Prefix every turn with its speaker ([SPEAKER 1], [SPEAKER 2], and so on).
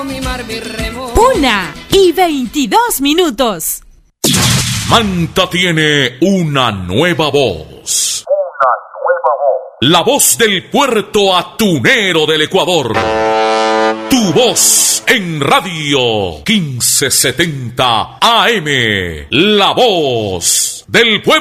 [SPEAKER 1] mi mar, mi remo.
[SPEAKER 2] 1:22.
[SPEAKER 3] Manta tiene una nueva voz. La voz del puerto atunero del Ecuador. Tu voz en radio 1570 AM. La voz del pueblo.